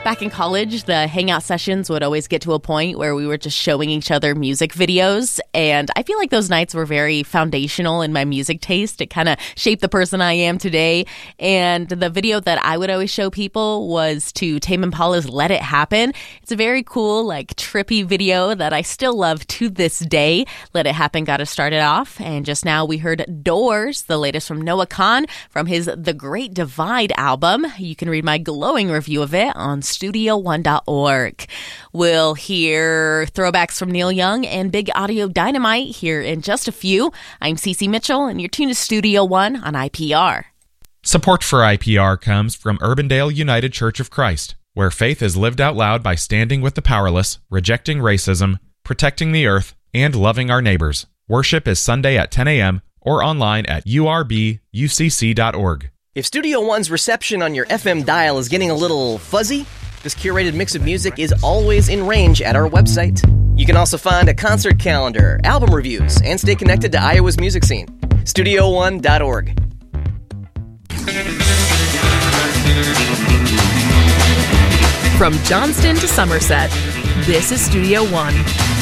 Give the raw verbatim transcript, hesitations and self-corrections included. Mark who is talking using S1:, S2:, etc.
S1: Back in college, the hangout sessions would always get to a point where we were just showing each other music videos, and I feel like those nights were very foundational in my music taste. It kind of shaped the person I am today, and the video that I would always show people was to Tame Impala's Let It Happen. It's a very cool, like, trippy video that I still love to this day. Let It Happen got us started off, and just now we heard Doors, the latest from Noah Kahan, from his The Great Divide album. You can read my glowing review of it on studio one dot org. We'll hear throwbacks from Neil Young and Big Audio Dynamite here in just a few. I'm Cece Mitchell, and you're tuned to Studio One on I P R.
S2: Support for I P R comes from Urbandale United Church of Christ, where faith is lived out loud by standing with the powerless, rejecting racism, protecting the earth, and loving our neighbors. Worship is Sunday at ten a.m. or online at u r b u c c dot org.
S3: If Studio One's reception on your F M dial is getting a little fuzzy, this curated mix of music is always in range at our website. You can also find a concert calendar, album reviews, and stay connected to Iowa's music scene. studio one dot org.
S4: From Johnston to Somerset, this is Studio One.